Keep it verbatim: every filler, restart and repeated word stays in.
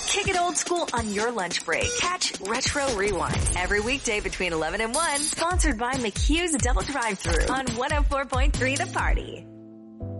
kick it old school on your lunch break. Catch Retro Rewind every weekday between eleven and one. Sponsored by McHugh's Double Drive-Thru on one oh four point three The Party.